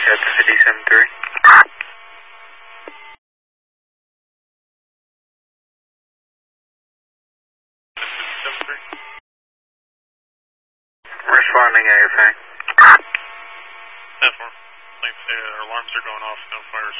That's D73. Responding AFA. 10-4. Like I say, our alarms are going off, no fires